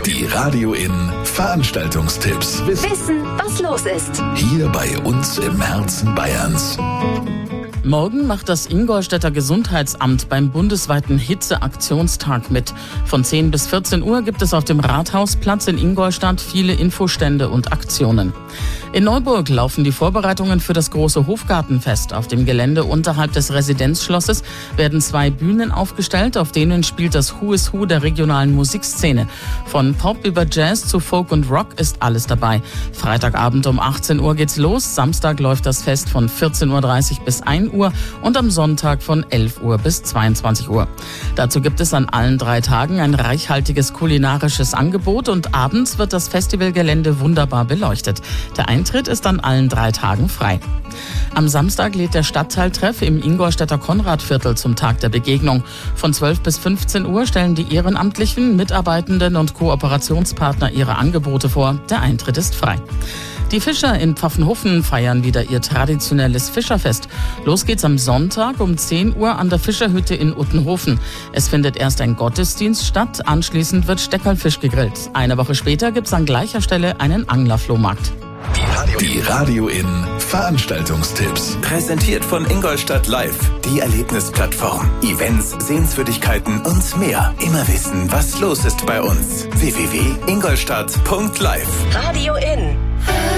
Die Radio In Veranstaltungstipps. Wissen, was los ist. Hier bei uns im Herzen Bayerns. Morgen macht das Ingolstädter Gesundheitsamt beim bundesweiten Hitzeaktionstag mit. Von 10 bis 14 Uhr gibt es auf dem Rathausplatz in Ingolstadt viele Infostände und Aktionen. In Neuburg laufen die Vorbereitungen für das große Hofgartenfest. Auf dem Gelände unterhalb des Residenzschlosses werden 2 Bühnen aufgestellt, auf denen spielt das Who is Who der regionalen Musikszene. Von Pop über Jazz zu Folk und Rock ist alles dabei. Freitagabend um 18 Uhr geht's los, Samstag läuft das Fest von 14.30 Uhr bis 1 Uhr und am Sonntag von 11 Uhr bis 22 Uhr. Dazu gibt es an allen 3 Tagen ein reichhaltiges kulinarisches Angebot und abends wird das Festivalgelände wunderbar beleuchtet. Der Eintritt ist an allen 3 Tagen frei. Am Samstag lädt der Stadtteiltreff im Ingolstädter Konradviertel zum Tag der Begegnung. Von 12 bis 15 Uhr stellen die Ehrenamtlichen, Mitarbeitenden und Kooperationspartner ihre Angebote vor. Der Eintritt ist frei. Die Fischer in Pfaffenhofen feiern wieder ihr traditionelles Fischerfest. Los geht's am Sonntag um 10 Uhr an der Fischerhütte in Uttenhofen. Es findet erst ein Gottesdienst statt, anschließend wird Steckerlfisch gegrillt. Eine Woche später gibt's an gleicher Stelle einen Anglerflohmarkt. Die Radio In Veranstaltungstipps. Präsentiert von Ingolstadt Live, die Erlebnisplattform. Events, Sehenswürdigkeiten und mehr. Immer wissen, was los ist bei uns. www.ingolstadt.live. Radio In.